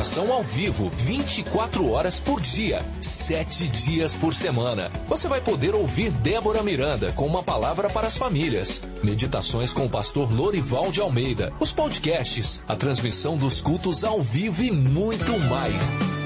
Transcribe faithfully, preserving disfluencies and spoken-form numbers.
Oração ao vivo, vinte e quatro horas por dia, sete dias por semana. Você vai poder ouvir Débora Miranda com uma palavra para as famílias, meditações com o pastor Lorival de Almeida, os podcasts, a transmissão dos cultos ao vivo e muito mais.